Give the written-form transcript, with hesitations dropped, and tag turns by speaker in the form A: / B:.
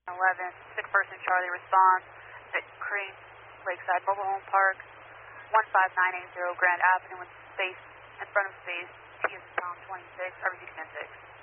A: 11, sick person Charlie responds at Crane Lakeside Mobile Home Park, 15980 Grand Avenue in front of space, T is Tom 26, RBC Command 6.